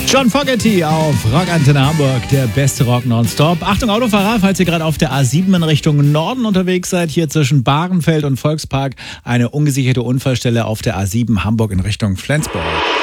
John Fogerty auf Rockantenne Hamburg, der beste Rock nonstop. Achtung Autofahrer, falls ihr gerade auf der A7 in Richtung Norden unterwegs seid, hier zwischen Bahrenfeld und Volkspark eine ungesicherte Unfallstelle auf der A7 Hamburg in Richtung Flensburg.